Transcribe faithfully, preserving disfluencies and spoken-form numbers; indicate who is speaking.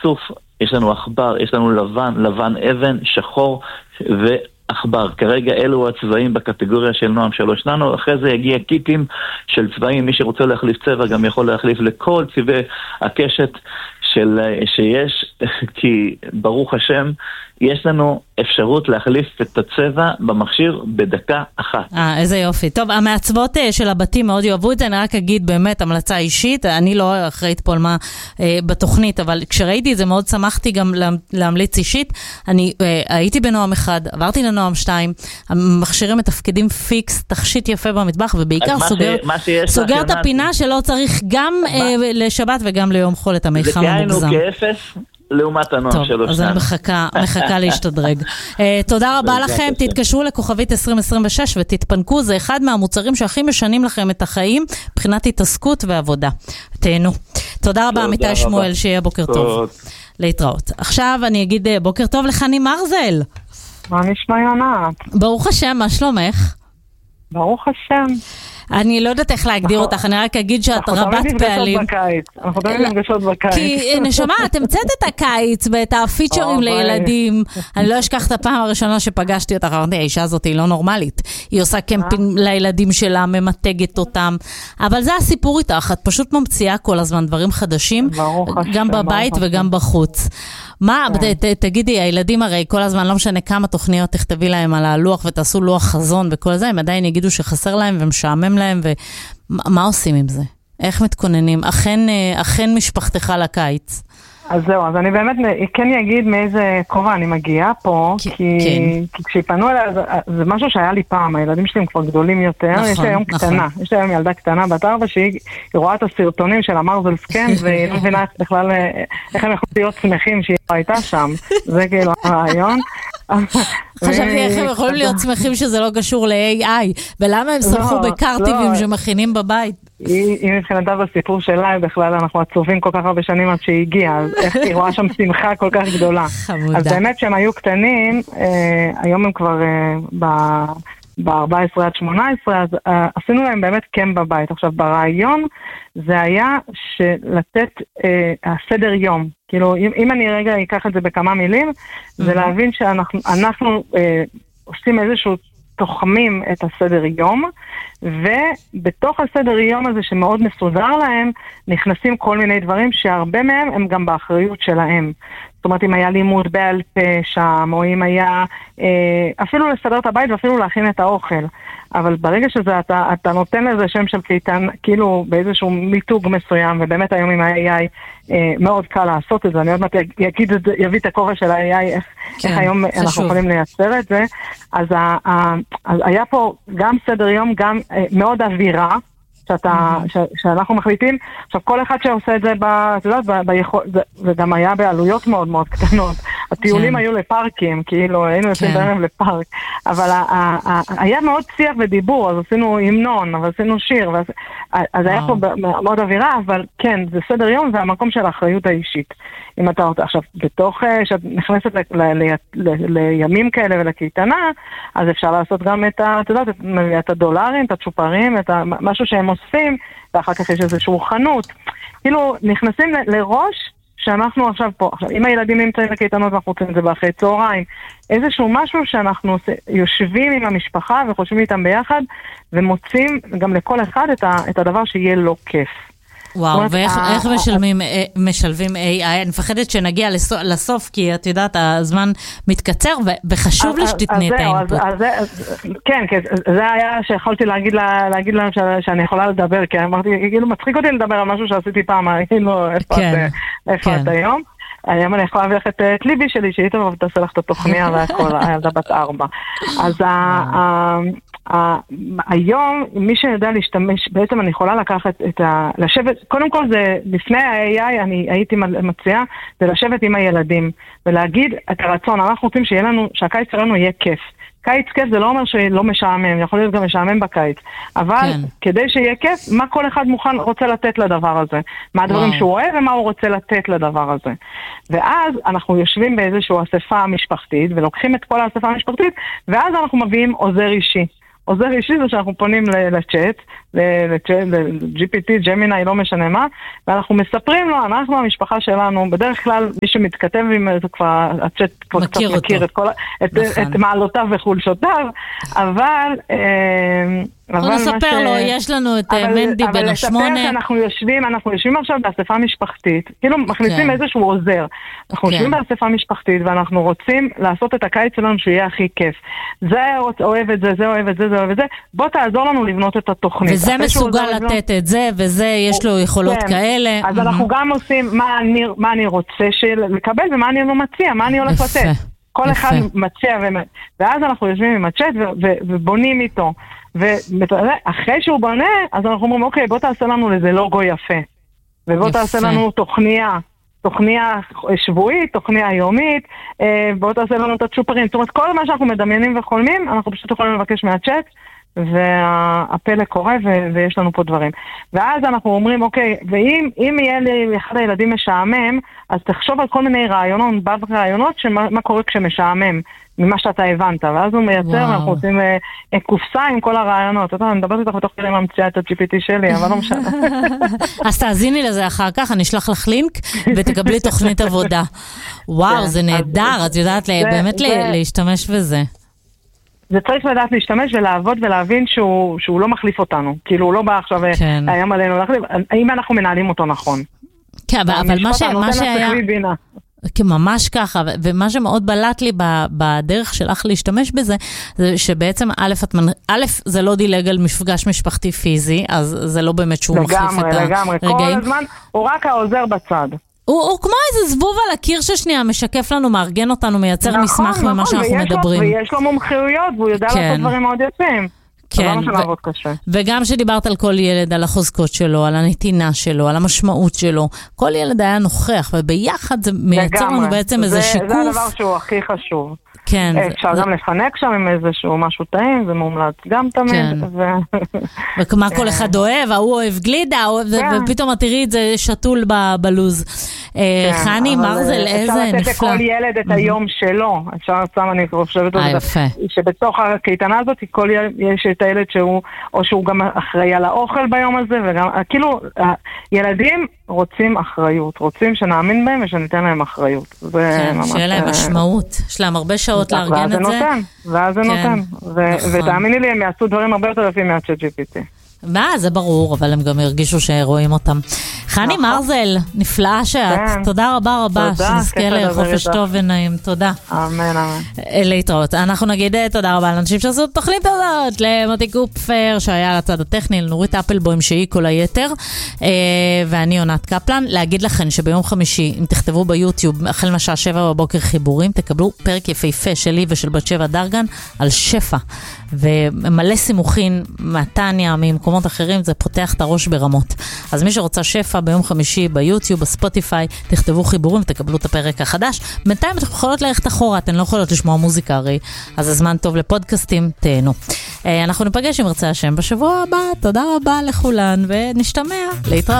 Speaker 1: איסוף, יש לנו אכבר, יש לנו לבן, לבן אבן, שחור ואכבר. כרגע אלו הצבעים בקטגוריה של נועם שלוש ננו, אחרי זה יגיע קיטים של צבעים, מי שרוצה להחליף צבע גם יכול להחליף לכל צבעי הקשת של, שיש, כי ברוך השם, יש לנו אפשרות להחליף את הצבע במכשיר בדקה אחת.
Speaker 2: אה, איזה יופי. טוב, המעצבות של הבתים מאוד יאהבו את זה, אני רק אגיד באמת המלצה אישית, אני לא אחראית פה על מה אה, בתוכנית, אבל כשראיתי את זה מאוד שמחתי גם לה, להמליץ אישית. אני אה, הייתי בנועם אחד, עברתי לנועם שתיים, המכשירים מתפקדים פיקס, תכשיט יפה במטבח, ובעיקר סוגר, סוגר את הפינה שלא צריך גם אה, לשבת וגם ליום חול את המיחם המוגזם.
Speaker 1: זה כהיינו כאפס. לעומת הנועם שלוש.
Speaker 2: טוב, אז אני מחכה, מחכה להשתדרג. תודה רבה לכם, תתקשרו לכוכבית עשרים עשרים ושש ותתפנקו, זה אחד מהמוצרים שהכי משנים לכם את החיים, מבחינת התעסקות ועבודה. תהנו. תודה רבה, עמיתי שמואל, שיהיה בוקר טוב. להתראות. עכשיו אני אגיד בוקר טוב לחני מרזל.
Speaker 3: מה נשמע יונת?
Speaker 2: ברוך השם, מה שלומך?
Speaker 3: ברוך השם.
Speaker 2: אני לא יודעת איך להגדיר אותך, אני רק אגיד שאת רבת פעלים.
Speaker 3: אנחנו תמיד נפגשות בקיץ.
Speaker 2: כי נשמה, את המצאת את הקיץ ואת הפיצ'רים לילדים. אני לא אשכח את הפעם הראשונה שפגשתי אותך, אמרתי, האישה הזאת היא לא נורמלית. היא עושה קמפינג לילדים שלה, ממתגת אותם. אבל זה הסיפור איתך, את פשוט ממציאה כל הזמן דברים חדשים, גם בבית וגם בחוץ. מה, תגידי, הילדים הרי כל הזמן, לא משנה כמה תוכניות תכתבי להם על הלוח ותעשו לוח חזון וכל זה, הם עדיין יגידו שחסר להם ומשעמם להם, ומה עושים עם זה? איך מתכוננים? אכן, אכן משפחתך לקיץ.
Speaker 3: אז זהו, אז אני באמת כן אגיד מאיזה קורה אני מגיעה פה, כי, כי, כי כשפנו אליה, זה, זה משהו שהיה לי פעם, הילדים שלי הם כבר גדולים יותר, נכון, יש לי היום נכון. קטנה, יש לי היום ילדה קטנה בת ארבע, שהיא רואה את הסרטונים של המרזל סקן, והיא לא מבינה בכלל איך הם יכולים להיות שמחים שהיא לא הייתה שם, זה כאילו הרעיון.
Speaker 2: חשבתי איך הם יכולים להיות שמחים שזה לא קשור ל-איי איי, ולמה הם שמחו בקרטיבים שמכינים בבית?
Speaker 3: היא מבחינתה בסיפור שלה, בכלל אנחנו עצובים כל כך הרבה שנים עד שהיא הגיעה, אז איך היא רואה שם שמחה כל כך גדולה. אז באמת שהם היו קטנים, היום הם כבר ב-ארבע עשרה עד שמונה עשרה, אז עשינו להם באמת קם בבית. עכשיו ברעיון זה היה לתת הסדר יום, כאילו אם אני רגע אקח את זה בכמה מילים, זה להבין שאנחנו עושים איזשהו תוחמים את הסדר יום, ובתוך הסדר יום הזה שמאוד מסודר להם, נכנסים כל מיני דברים שהרבה מהם הם גם באחריות שלהם. זאת אומרת, אם היה לימוד בעל פה שם, או אם היה אפילו לסדר את הבית ואפילו להכין את האוכל. אבל ברגע שזה, אתה, אתה נותן לזה שם של קייטן, כאילו באיזשהו מיתוג מסוים, ובאמת היום עם ה-איי איי אה, מאוד קל לעשות את זה, אני עוד מעט יגיד את זה, יביא את הכובע של ה-איי איי, איך, כן, איך היום חשוב. אנחנו יכולים לייצר את זה. אז, ה, ה, אז היה פה גם סדר יום, גם אה, מאוד אווירה, שאתה, ש, שאנחנו מחליטים. עכשיו, כל אחד שעושה את זה, ב, את יודעת, ב, ביכול, זה, זה גם היה בעלויות מאוד מאוד קטנות. הטיולים היו לפארקים, כאילו, היינו יוצאים בערב לפארק. אבל ה, ה, ה, היה מאוד שיח ודיבור, אז עשינו המנון, אבל עשינו שיר, ואז, אז היה פה מאוד אווירה, אבל כן, זה סדר יום, זה המקום של האחריות האישית. אם אתה רוצה, עכשיו, בתוך, שאת נכנסת ל, ל, ל, ל, לימים כאלה ולקייטנה, אז אפשר לעשות גם את, את יודעת, את, את הדולרים, את הצ'ופרים, את ה, משהו שהם עושים, ואחר כך יש איזשהו חנות. כאילו, נכנסים ל, לראש שאנחנו עכשיו פה. עכשיו, אם הילדים נמצאים בקייטנות, אנחנו רוצים את זה באחרי צהריים. איזשהו משהו שאנחנו יושבים עם המשפחה וחושבים איתם ביחד, ומוצאים גם לכל אחד את, ה, את הדבר שיהיה לו כיף.
Speaker 2: וואו, ואיך משלבים איי איי? אני מפחדת שנגיע לסוף, כי את יודעת, הזמן מתקצר, וחשוב לי שתתני את האינפוט.
Speaker 3: כן, זה היה שיכולתי להגיד להם שאני יכולה לדבר, כי אמרתי, כאילו מצחיק אותי לדבר על משהו שעשיתי פעם, כאילו, איפה את היום? היום אני יכולה להביא לך את ליבי שלי, שהיא טוב, ותעשה לך את התוכניה והכל, הילדה בת ארבע. אז היום, מי שיודע להשתמש, בעצם אני יכולה לקחת את ה... לשבת, קודם כל זה, לפני ה-איי איי, אני הייתי מציעה, זה לשבת עם הילדים, ולהגיד את הרצון, אנחנו רוצים שיהיה לנו, שהקיץ שלנו יהיה כיף. קיץ כיף זה לא אומר שלא משעמם, יכול להיות גם משעמם בקיץ, אבל כן. כדי שיהיה כיף, מה כל אחד מוכן רוצה לתת לדבר הזה, מה הדברים וואו. שהוא אוהב ומה הוא רוצה לתת לדבר הזה. ואז אנחנו יושבים באיזושהי אספה משפחתית, ולוקחים את כל האספה המשפחתית, ואז אנחנו מביאים עוזר אישי. עוזר אישי זה שאנחנו פונים לצ'אט, ל-ג'י פי טי, ג'מיני, לא משנה מה, ואנחנו מספרים לו, אנחנו המשפחה שלנו, בדרך כלל מי שמתכתב עם זה כבר, הצ'אט כבר קצת מכיר את, כל, את, את מעלותיו וחולשותיו, אבל...
Speaker 2: בוא נספר לו, יש לנו את מנדי בן השמונה.
Speaker 3: אבל לספר שאנחנו יושבים, אנחנו יושבים עכשיו באספה משפחתית, כאילו מכניסים איזשהו עוזר. אנחנו יושבים באספה משפחתית, ואנחנו רוצים לעשות את הקיץ שלנו שיהיה הכי כיף. זה אוהב את זה, זה אוהב את זה, זה אוהב את זה. בוא תעזור לנו לבנות את התוכנית.
Speaker 2: וזה מסוגל לתת את זה, וזה יש לו יכולות כאלה.
Speaker 3: אז אנחנו גם עושים מה אני רוצה לקבל, ומה אני לא מציע, מה אני הולך לתת. כל אחד מציע, ואז אנחנו יושבים עם הצ'אט ובונים איתו. ואחרי שהוא בונה, אז אנחנו אומרים, אוקיי, בוא תעשה לנו לזה לוגו יפה. ובוא יפה. תעשה לנו תוכניה, תוכניה שבועית, תוכניה יומית, בוא תעשה לנו את הצ'ופרים. זאת אומרת, כל מה שאנחנו מדמיינים וחולמים, אנחנו פשוט יכולים לבקש מהצ'אט, והפלא קורה ו- ויש לנו פה דברים. ואז אנחנו אומרים, אוקיי, ואם אם יהיה לי אחד הילדים משעמם, אז תחשוב על כל מיני רעיונות, רעיונות, שמה מה קורה כשמשעמם, ממה שאתה הבנת. ואז הוא מייצר, ואנחנו עושים אה, קופסה עם כל הרעיונות. אתה, אני מדברת איתך בתוך כדי ממציאה את ה-ג'י פי טי שלי, אבל לא משנה.
Speaker 2: אז תאזיני לזה אחר כך, אני אשלח לך לינק, ותקבלי תוכנית עבודה. וואו, זה נהדר, את יודעת באמת להשתמש בזה.
Speaker 3: זה צריך לדעת להשתמש ולעבוד ולהבין שהוא, שהוא לא מחליף אותנו. כאילו הוא לא בא עכשיו כן. היום עלינו להחליף, אם אנחנו מנהלים אותו נכון.
Speaker 2: כן, אבל מה, ש... מה שהיה... כן, ממש ככה, ומה שמאוד בלט לי בדרך שלך להשתמש בזה, זה שבעצם א', א', זה לא דילג על מפגש משפחתי פיזי, אז זה לא באמת שהוא מחליף את הרגעים.
Speaker 3: לגמרי, לגמרי, כל הזמן הוא רק העוזר בצד.
Speaker 2: הוא, הוא כמו איזה זבוב על הקיר ששנייה, משקף לנו, מארגן אותנו, מייצר נכון, מסמך נכון, ממה שאנחנו
Speaker 3: ויש
Speaker 2: מדברים.
Speaker 3: לו, ויש לו מומחיויות, והוא יודע כן. לעשות דברים מאוד יפים.
Speaker 2: כן, ו- וגם שדיברת על כל ילד, על החוזקות שלו, על הנתינה שלו, על המשמעות שלו, כל ילד היה נוכח, וביחד זה מייצר לנו בעצם איזה שיקוף.
Speaker 3: זה הדבר שהוא הכי חשוב.
Speaker 2: כן.
Speaker 3: אפשר גם לפנק שם עם איזשהו משהו טעים, זה מומלץ גם תמיד.
Speaker 2: ומה כל אחד אוהב, ההוא אוהב גלידה, ופתאום תראי את זה שתול בלוז. חני, מרזל, איזה נפלא.
Speaker 3: אפשר לתת לכל ילד את היום שלו. אפשר לצם, אני חושבת על זה. שבתוך הקייטנה הזאת, יש את הילד שהוא, או שהוא גם אחראי על האוכל ביום הזה, וגם, כאילו, ילדים רוצים אחריות, רוצים שנאמין בהם ושניתן להם אחריות.
Speaker 2: כן, שיהיה להם משמעות. יש להם הרבה שעות לארגן את זה.
Speaker 3: ואז זה נותן. ותאמיני לי, הם יעשו דברים הרבה יותר יפים מהצ'אט ג'י פי טי.
Speaker 2: מה, זה ברור, אבל הם גם הרגישו שרואים אותם. חני מרזל, נפלאה שאת. תודה רבה רבה, שנזכה לחופש טוב ונעים. תודה.
Speaker 3: אמן, אמן.
Speaker 2: להתראות. אנחנו נגיד תודה רבה לאנשים שעשו את התוכנית הזאת, למוטי קופפר, שהיה על הצד הטכני, לנורית אפלבוים, שהיא כל היתר, ואני עונת קפלן. להגיד לכם שביום חמישי, אם תכתבו ביוטיוב, החל מהשעה שבע בבוקר חיבורים, תקבלו פרק יפהפה שלי ושל בת שבע דרגן על שפע. ומלא סימוכין מהטניה, ממקומות אחרים, זה פותח את הראש ברמות. אז מי שרוצה שפע ביום חמישי ביוטיוב, בספוטיפיי, תכתבו חיבורים ותקבלו את הפרק החדש. בינתיים אתם יכולות ללכת אחורה, אתן לא יכולות לשמוע מוזיקה הרי, אז זה זמן טוב לפודקאסטים, תהנו. אנחנו ניפגש עם רצה השם בשבוע הבא, תודה רבה לכולן ונשתמע, להתראות.